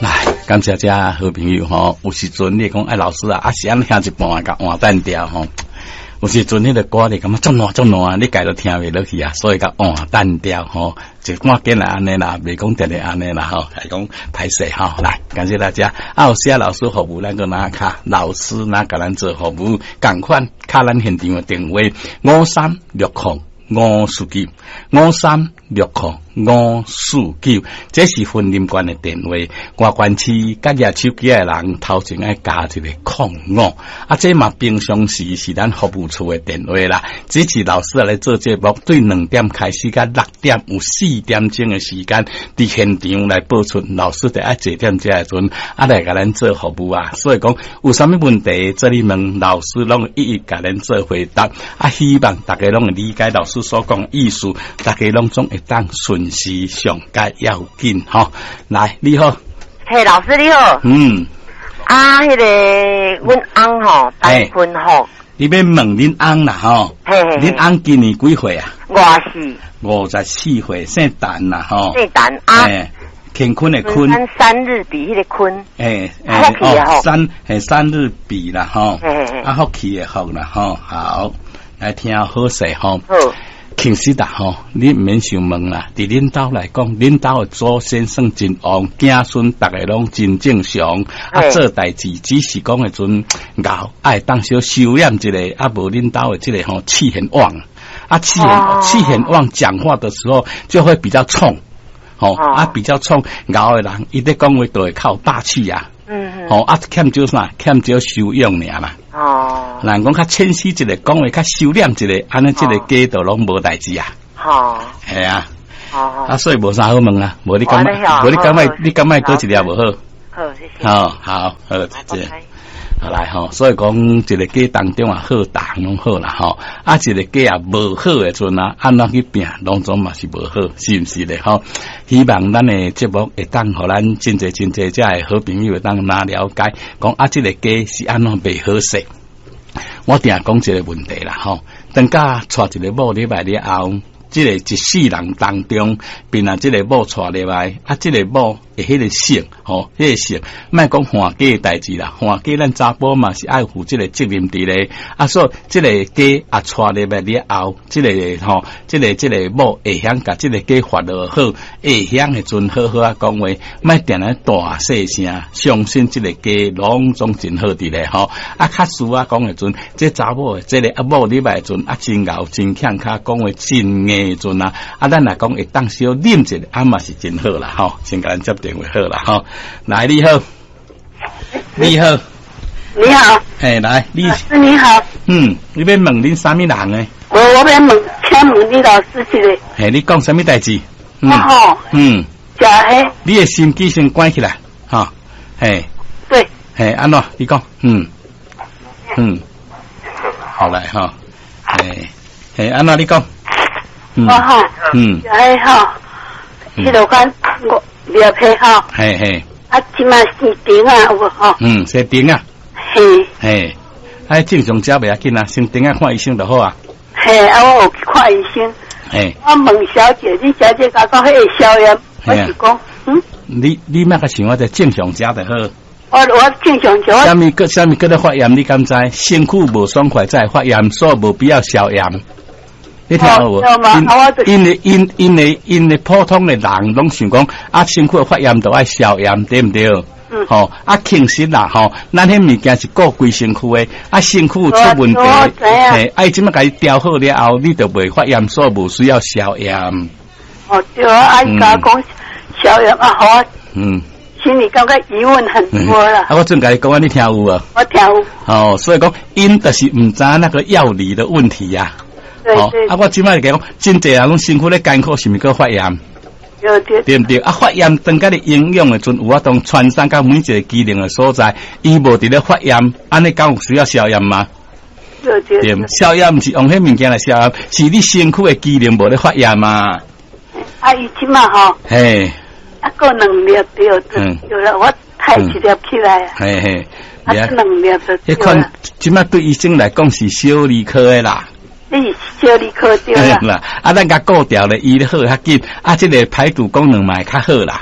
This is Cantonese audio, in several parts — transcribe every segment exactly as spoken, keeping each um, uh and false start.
来，感谢这好朋友吼，有时阵你讲哎老师啊，啊是安听一半啊，甲换单调吼。有时阵迄个歌你感觉足烂足烂，你家都听袂落去啊，所以甲换单调吼，就赶紧来安尼啦，袂讲直直安尼啦吼，来讲歹势吼。来，感谢大家。啊，有些老师服务咱个拿卡，老师拿甲咱做服务，赶快卡咱现场的电话五三六空五四九五三六空五四九，这是婚姻关的电话。外关区甲野手机的人头前爱加一个空五，啊，这嘛平常时是咱服务处的电话啦。支持老师来做节目，对两点开始甲六点有四点钟的时间，伫现场来播出。老师得爱坐点这个阵，啊来甲咱做服务啊。所以讲有啥物问题，这里问老师拢一一甲咱做回答。啊，希望大家拢会理解老师所讲意思，大家拢总会当顺时上介要紧吼。来，你好， 嘿，老师你好， 嗯， 啊，迄、那个阮翁吼单婚吼， 你要问恁翁啦吼， 嘿嘿， 恁翁今年几岁啊？ 五十， 五十四岁，姓陈啦吼， 姓陈啊， 乾坤的坤， 三三日比迄个坤， 诶诶， 哦， 三系三日比啦吼， 嘿嘿， 啊福气的福啦吼，好，来听好势吼。 好。 其实啦吼，你唔免想问啦。伫恁兜来讲，恁兜的祖先算真旺，子孙大家拢真正常。啊，做代志只是讲的阵熬，爱当小收敛一个，啊无恁兜的这个吼气很旺，啊气很气很旺，讲话的时候就会比较冲，吼、哦、啊比较冲，熬的人伊咧讲话都会靠霸气呀、啊。嗯嗯。吼、哦、啊欠少啥？欠少修养尔啦。哦，人讲较谦虚一个，讲话较收敛一个，安尼这个家都拢无代志啊。好，系啊。哦，啊，所以无啥好问啊，无你感觉，无你感觉，你感觉多一条无好。 好，谢谢。 好好好，再见。好来吼，所以讲一个家当中啊，好大拢好啦吼，啊一个家啊无好的阵啊，安怎去拼，拢总嘛是无好，是毋是咧吼？希望咱的节目会当互咱真侪真侪遮的好朋友会当哪了解，讲啊，这个家是安怎袂好势。我定讲一个问题啦吼，等甲娶一个某礼拜了后。这个一世人当中，变啊，这个某娶入来，啊，这个某会迄个姓，吼，迄个姓，莫讲换家的代志啦，换家咱查甫嘛是爱负这个责任伫咧，啊，所以这个家啊娶入来了后，这个吼，这个这个某会晓甲这个家发落好，会晓的阵好好啊讲话，莫定咧大细声，相信这个家拢总真好伫咧吼，啊，较事啊讲的阵，这查某这个啊某礼拜阵啊真牛真强，卡讲话真硬。时阵啊，啊，咱来讲会当小啉一个，啊嘛是真好啦，吼，先甲咱接电话好啦，吼，来你好，你好， 你好， 嘿，来你， 老师你好， 嗯，你要问恁啥物人呢？ 我我要问，请问你老师一个， 嘿，你讲啥物代志？ 嗯，哦、 嗯， 食迄， 你的心机先关起来，哈，嘿， 对， 嘿，安怎？你讲，嗯，嗯，好来哈，嘿，嘿，安怎？你讲。 我吼，嗯，哎吼，迄落间我苗皮吼， 嘿嘿， 啊，即卖是顶啊，有无吼？ 嗯，是顶啊， 嘿， 嘿，哎，正常食袂要紧啊，先顶啊看医生就好啊。 嘿，啊，我有去看医生，嘿，我问小姐，你小姐甲讲迄个消炎，我是讲，嗯， 你你莫个想我在正常食就好。 我我正常食。 虾米个虾米个咧发炎？你敢知？身躯无爽快再发炎，所以无必要消炎。你听好无？因因为因因为因为普通的人拢想讲啊，身躯发炎就爱消炎，对唔对？嗯。吼、哦，啊，其实啦，吼、哦，咱迄物件是顾规身躯的，啊，身躯出问题，嘿，啊，即么甲伊调好了后，你就袂发炎，所以无需要消炎。 哦，对啊，阿姨甲讲消炎啊，好啊。嗯。心里感觉疑问很多啦、 嗯。啊，我正甲你讲啊，你听有啊？ 我听有。 哦，所以讲因就是唔知那个药理的问题呀、啊。 对对， 啊！我即摆讲，真侪人拢身躯咧艰苦，是毋是个发炎？ 对对， 对毋对？啊，发炎当甲你营养的阵，有法当传散到每一个机能的所在，伊无伫咧发炎，安尼讲有需要消炎吗？ 对对，对， 消炎毋是用迄物件来消炎，是你身躯的机能无咧发炎嘛？ 啊，伊即马吼， 嘿， 啊，个两粒对，嗯，有了我抬一粒起来啊， 嘿嘿， 啊，两粒就对。 迄款即马对医生来讲是小儿科的啦。 你是小儿科对啦， 啊，咱甲顾掉咧，医咧好较紧，啊，这个排毒功能嘛会较好啦。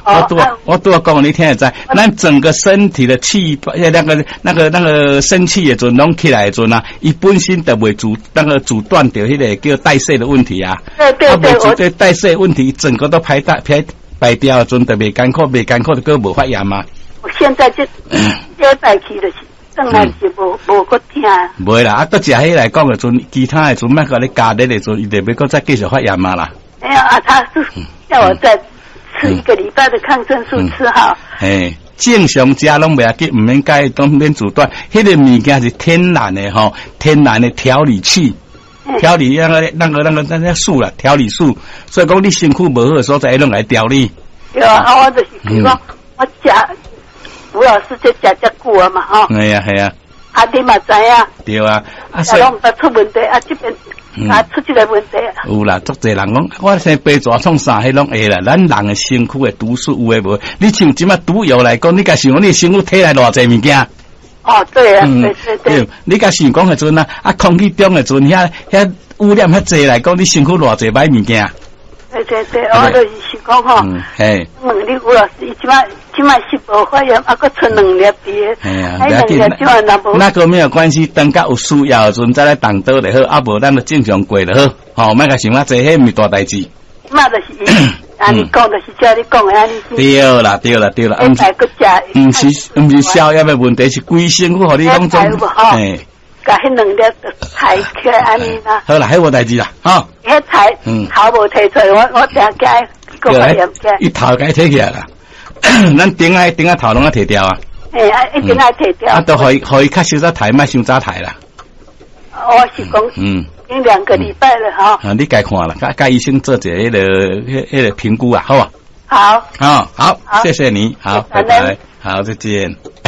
我多我多讲你听得知，咱整个身体的气，那个那个那个生气的阵拢起来的阵啊，伊本身就袂阻那个阻断掉迄个叫代谢的问题啊。 对对对， 我对代谢问题整个都排代排排掉的阵，就袂艰苦，袂艰苦就个无发炎嘛。 我现在就这带去就是。当然是无无个听， 袂啦，啊，搁食迄来讲的阵，其他的阵，莫甲你加咧的阵，伊就要搁再继续发炎嘛啦。 哎呀，啊，他是叫我再吃一个礼拜的抗生素吃好。 哎，正常食拢袂要紧，毋免介都免阻断。迄个物件是天然的吼，天然的调理器，调理那个那个那个那个素啦，调理素。所以讲你身躯无好的所在，拢来调理。 对啊，我就是比如讲，我食。吴老师就食只久啊嘛，吼。 系啊系啊。 啊，你嘛知影。 对啊。 啊，所以拢毋出问题，啊，这边啊出这个问题。 有啦，足侪人讲，我生白蛇创啥，迄拢会啦。咱人的身躯的毒素有诶无？你像即马毒药来讲，你甲想你身躯体内偌侪物件？ 哦，对啊，对对对。 你甲想讲诶阵啊，啊，空气中诶阵，遐遐污染遐侪来讲，你身躯偌侪歹物件？ 对对对，我就是想讲吼， 嘿， 问你吴老师，伊即摆即摆是无发炎，啊，搁出两粒鼻， 哎呀， 两粒即摆若无， 那个没有关系，等甲有需要的阵再来动刀就好，啊无咱就正常过就好，吼，莫甲想啊，这迄毋是大代志。 嘛就是伊，啊，你讲就是照你讲的安尼。 对啦，对啦，对啦， 唔是， 唔是，唔是消炎的问题，是规身躯互你当中， 哎。甲迄两粒抬起来安尼啦。 好啦，迄无代志啦，吼。 迄抬，嗯，头无摕出来，我我定解个发炎起来。 伊头该摕起来啦，咱顶下顶下头拢啊摕掉啊。 哎啊，一定爱摕掉。 啊，都可以可以较少早抬，莫伤早抬啦。 我是讲，嗯，已经两个礼拜了哈。 啊，你该看了，甲甲医生做一个迄个迄迄个评估啊，好啊。 好。 好，好，谢谢你，好，拜拜，好，再见。